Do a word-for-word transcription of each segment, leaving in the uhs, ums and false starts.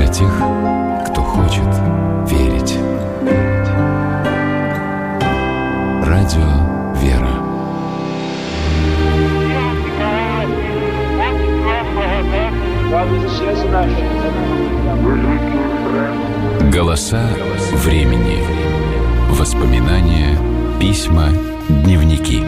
для тех, кто хочет верить. Радио «Вера». Голоса времени. Воспоминания, письма, дневники.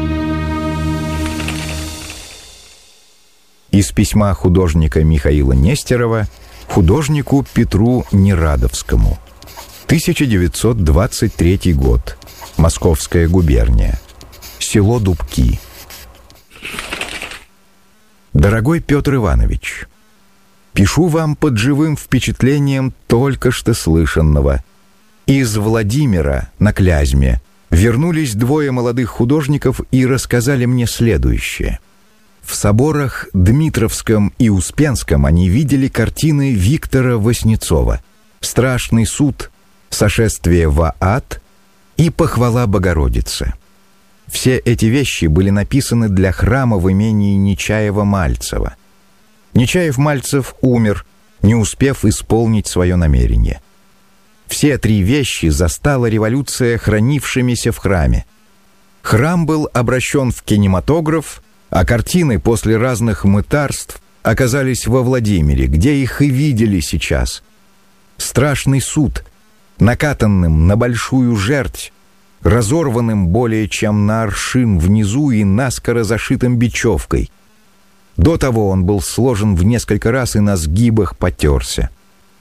Из письма художника Михаила Нестерова художнику Петру Нерадовскому. тысяча девятьсот двадцать третий год. Московская губерния. Село Дубки. Дорогой Петр Иванович, пишу вам под живым впечатлением только что слышанного. Из Владимира на Клязьме вернулись двое молодых художников и рассказали мне следующее. В соборах Дмитровском и Успенском они видели картины Виктора Васнецова «Страшный суд», «Сошествие в ад» и «Похвала Богородицы». Все эти вещи были написаны для храма в имении Нечаева-Мальцева. Нечаев-Мальцев умер, не успев исполнить свое намерение. Все три вещи застала революция хранившимися в храме. Храм был обращен в кинематограф, а картины после разных мытарств оказались во Владимире, где их и видели сейчас. «Страшный суд», накатанным на большую жерть, разорванным более чем на аршин внизу и наскоро зашитым бечевкой. До того он был сложен в несколько раз и на сгибах потерся.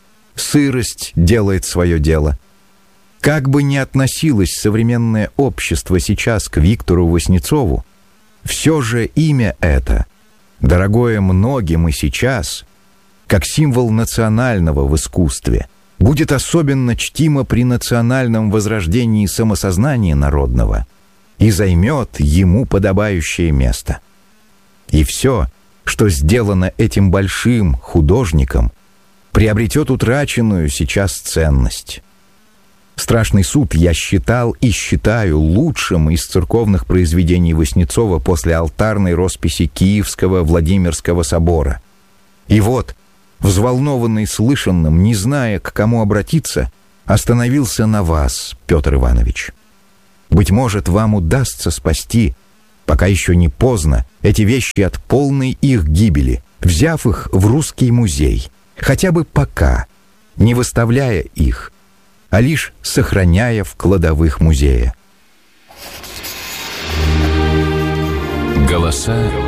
Сырость делает свое дело. Как бы ни относилось современное общество сейчас к Виктору Васнецову, все же имя это, дорогое многим и сейчас, как символ национального в искусстве, будет особенно чтимо при национальном возрождении самосознания народного и займет ему подобающее место. И все, что сделано этим большим художником, приобретет утраченную сейчас ценность. «Страшный суд» я считал и считаю лучшим из церковных произведений Васнецова после алтарной росписи Киевского Владимирского собора. И вот, взволнованный слышанным, не зная, к кому обратиться, остановился на вас, Петр Иванович. Быть может, вам удастся спасти, пока еще не поздно, эти вещи от полной их гибели, взяв их в русский музей, хотя бы пока, не выставляя их, а лишь сохраняя в кладовых музея. Голоса